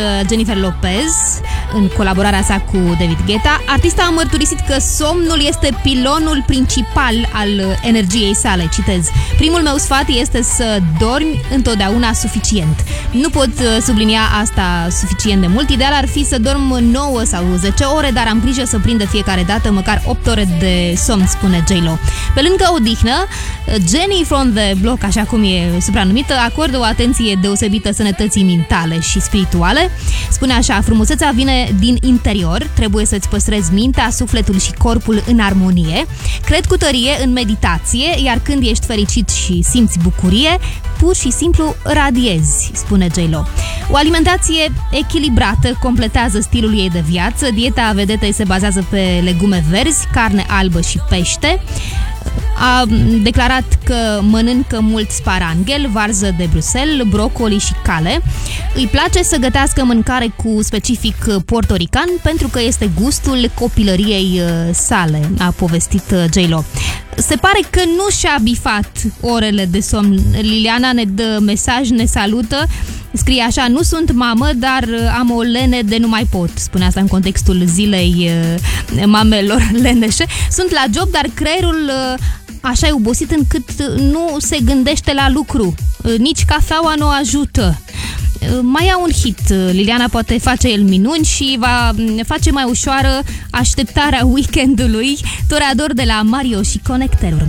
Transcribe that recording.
Jennifer Lopez, în colaborarea sa cu David Guetta. Artista a mărturisit că somnul este pilonul principal al energiei sale. Citez: primul meu sfat este să dormi întotdeauna suficient. Nu pot sublinia asta suficient de mult. Ideal ar fi să dorm 9 sau 10 ore, dar am grijă să prindă fiecare dată măcar 8 ore de somn, spune J-Lo. Pe lângă odihnă, Jenny from the Block, așa cum e supranumită, acordă o atenție deosebită sănătății mentale și spirituale. Spune așa: frumusețea vine din interior, trebuie să-ți păstrezi mintea, sufletul și corpul în armonie. Cred cu tărie în meditație, iar când ești fericit și simți bucurie, pur și simplu radiezi, spune J-Lo. O alimentație echilibrată completează stilul ei de viață. Dieta vedetei se bazează pe legume verzi, carne albă și pește. A declarat că mănâncă mult sparanghel, varză de Bruxelles, brocoli și cale. Îi place să gătească mâncare cu specific portorican pentru că este gustul copilăriei sale, a povestit J-Lo. Se pare că nu și-a bifat orele de somn. Liliana ne dă mesaj, ne salută. Scrie așa: nu sunt mamă, dar am o lene de nu mai pot. Spune asta în contextul zilei mamelor leneșe. Sunt la job, dar creierul așa e obosit încât nu se gândește la lucru. Nici cafeaua nu ajută. Mai ia un hit. Liliana poate face el minuni și va face mai ușoară așteptarea weekendului. Toreador de la Mario și Connecter urmează.